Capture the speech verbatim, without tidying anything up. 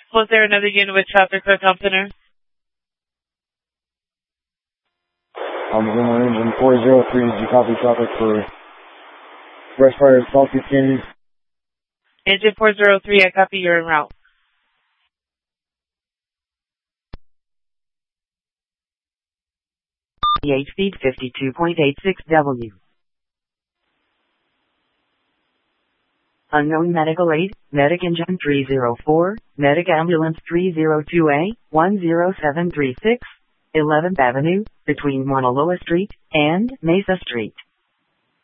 Was there another unit with traffic for Comptoner? I'm going engine four zero three. Did you copy traffic for Fresh Fire Salty Canyon? Engine four zero three, I copy, you're en route. eight feet fifty-two point eight six W. Unknown medical aid, medic engine three zero four, medic ambulance three zero two A, one zero seven three six, eleventh Avenue, between Mauna Loa Street and Mesa Street.